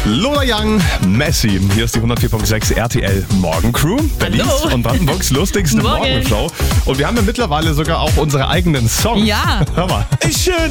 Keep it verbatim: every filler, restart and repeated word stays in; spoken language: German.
Lola Young, Messi. Hier ist die hundertvier Komma sechs R T L Morgencrew. Berlins Hallo. und Brandenburgs lustigste Morgen. Morgenshow. Und wir haben ja mittlerweile sogar auch unsere eigenen Songs. Ja. Hör mal. Ist schön.